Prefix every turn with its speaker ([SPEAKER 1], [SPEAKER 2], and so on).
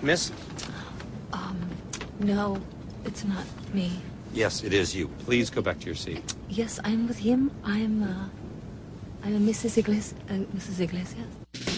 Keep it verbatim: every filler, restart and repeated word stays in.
[SPEAKER 1] Miss?
[SPEAKER 2] Um, no, it's not me.
[SPEAKER 1] Yes, it is you. Please go back to your seat.
[SPEAKER 2] Yes, I'm with him. I'm, uh, I'm Missus Iglesias. Uh, Missus Iglesias.